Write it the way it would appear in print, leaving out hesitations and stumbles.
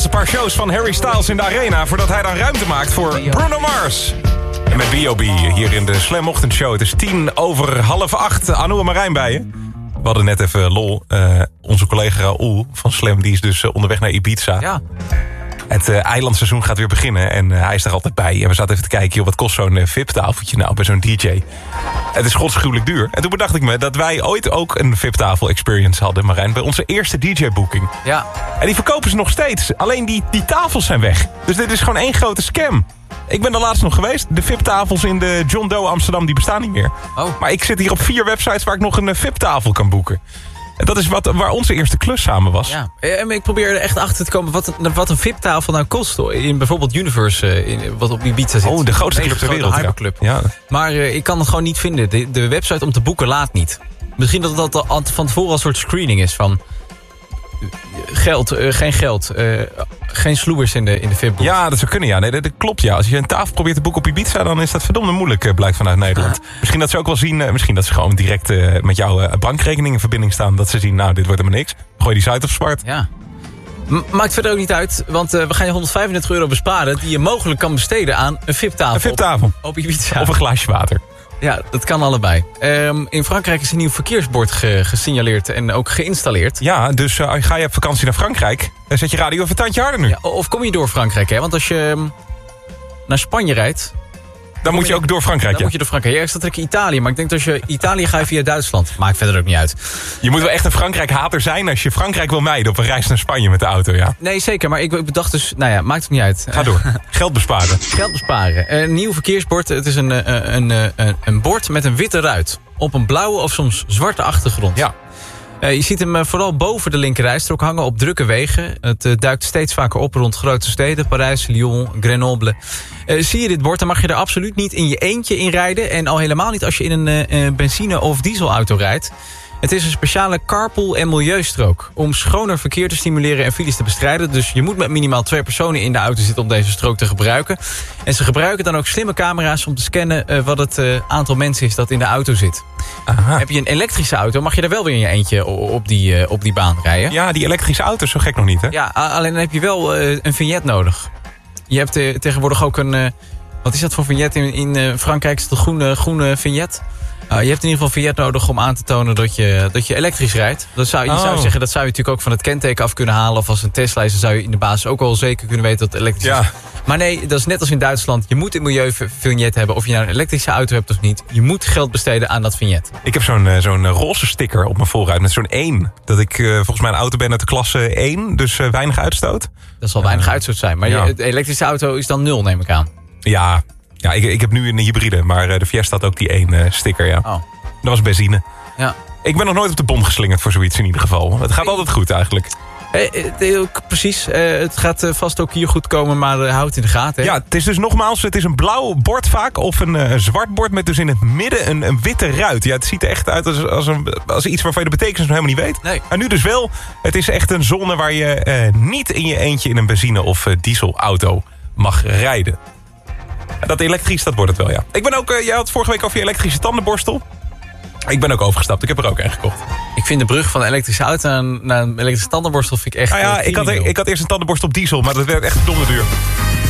laatste paar shows van Harry Styles in de arena... voordat hij dan ruimte maakt voor Bruno Mars. En met B.O.B. hier in de Slam Ochtendshow. Het is 7:50. Anouk en Marijn bij je. We hadden net even lol. Onze collega Raoul van Slam, die is dus onderweg naar Ibiza. Ja. Het eilandseizoen gaat weer beginnen en hij is er altijd bij. En we zaten even te kijken, joh, wat kost zo'n VIP-tafeltje nou bij zo'n DJ? Het is godsgruwelijk duur. En toen bedacht ik me dat wij ooit ook een VIP-tafel-experience hadden, Marijn, bij onze eerste DJ-boeking. Ja. En die verkopen ze nog steeds. Alleen die tafels zijn weg. Dus dit is gewoon één grote scam. Ik ben er laatst nog geweest. De VIP-tafels in de John Doe Amsterdam, die bestaan niet meer. Oh. Maar ik zit hier op 4 websites waar ik nog een VIP-tafel kan boeken. En dat is waar onze eerste klus samen was. Ja. Ik probeer er echt achter te komen wat een VIP-tafel nou kost. In bijvoorbeeld Universe, wat op Ibiza zit. Oh, de grootste club ter wereld. Hyperclub. Ja. Maar ik kan het gewoon niet vinden. De website om te boeken laat niet. Misschien dat dat van tevoren al een soort screening is van... geen geld, geen sloebers in de VIP-boek. Ja, dat zou kunnen, ja. Nee, dat klopt, ja. Als je een tafel probeert te boeken op Ibiza, dan is dat verdomde moeilijk, blijkt vanuit Nederland. Misschien dat ze ook wel zien, misschien dat ze gewoon direct met jouw bankrekening in verbinding staan. Dat ze zien, nou, dit wordt helemaal niks. Gooi die site op zwart. Ja. Maakt verder ook niet uit, want we gaan je €135 besparen... die je mogelijk kan besteden aan een VIP-tafel. Een VIP-tafel. Op Ibiza. Of een glaasje water. Ja, dat kan allebei. In Frankrijk is een nieuw verkeersbord gesignaleerd en ook geïnstalleerd. Ja, dus ga je op vakantie naar Frankrijk... dan zet je radio even een tandje harder nu. Ja, of kom je door Frankrijk, hè? Want als je naar Spanje rijdt... Dan moet je ook door Frankrijk, Dan moet je door Frankrijk. Ja, ik zat Italië, maar ik denk dat als je Italië ga je via Duitsland. Maakt verder ook niet uit. Je moet wel echt een Frankrijk-hater zijn als je Frankrijk wil mijden op een reis naar Spanje met de auto, ja. Nee, zeker, maar ik bedacht dus, nou ja, maakt het niet uit. Ga door. Geld besparen. Geld besparen. Een nieuw verkeersbord. Het is een bord met een witte ruit. Op een blauwe of soms zwarte achtergrond. Ja. Je ziet hem vooral boven de linkerrijstrook hangen op drukke wegen. Het duikt steeds vaker op rond grote steden. Parijs, Lyon, Grenoble. Zie je dit bord, dan mag je er absoluut niet in je eentje in rijden. En al helemaal niet als je in een benzine- of dieselauto rijdt. Het is een speciale carpool- en milieustrook. Om schoner verkeer te stimuleren en files te bestrijden. Dus je moet met minimaal 2 personen in de auto zitten om deze strook te gebruiken. En ze gebruiken dan ook slimme camera's om te scannen wat het aantal mensen is dat in de auto zit. Aha. Heb je een elektrische auto, mag je er wel weer in je eentje op die baan rijden. Ja, die elektrische auto's, zo gek nog niet, hè? Ja, alleen dan heb je wel een vignet nodig. Je hebt tegenwoordig ook een... wat is dat voor vignet? In Frankrijk is het een groene vignet. Je hebt in ieder geval vignet nodig om aan te tonen dat je elektrisch rijdt. Je zou zeggen, dat zou je natuurlijk ook van het kenteken af kunnen halen. Of als een Tesla is, dan zou je in de basis ook wel zeker kunnen weten dat het elektrisch is. Maar nee, dat is net als in Duitsland. Je moet een milieuvignet hebben. Of je nou een elektrische auto hebt of niet. Je moet geld besteden aan dat vignet. Ik heb zo'n roze sticker op mijn voorruit met zo'n 1. Dat ik volgens mij een auto ben uit de klasse 1. Dus weinig uitstoot. Dat zal weinig uitstoot zijn. Maar de elektrische auto is dan 0, neem ik aan. Ja, ik heb nu een hybride. Maar de Fiesta had ook die 1 sticker, ja. Oh. Dat was benzine. Ja. Ik ben nog nooit op de bom geslingerd voor zoiets in ieder geval. Het gaat altijd goed eigenlijk. Precies. Het gaat vast ook hier goed komen, maar houd het in de gaten. Hè? Ja, het is dus nogmaals, het is een blauw bord vaak. Of een zwart bord met dus in het midden een witte ruit. Ja, het ziet er echt uit als iets waarvan je de betekenis nog helemaal niet weet. Nee. Maar nu dus wel. Het is echt een zone waar je niet in je eentje in een benzine- of dieselauto mag rijden. Dat elektrisch, dat wordt het wel, ja. Ik ben ook, jij had vorige week over je elektrische tandenborstel. Ik ben ook overgestapt. Ik heb er ook een gekocht. Ik vind de brug van een elektrische auto naar een elektrische tandenborstel vind ik echt... Nou ja, ik had eerst een tandenborstel op diesel, maar dat werd echt verdomde duur.